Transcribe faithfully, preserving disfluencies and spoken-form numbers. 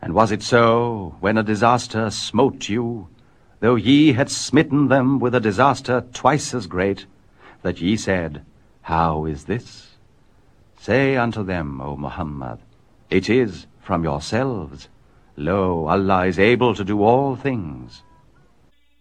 And was it so, when a disaster smote you, though ye had smitten them with a disaster twice as great, that ye said, How is this? Say unto them, O Muhammad, It is from yourselves. Lo, Allah is able to do all things.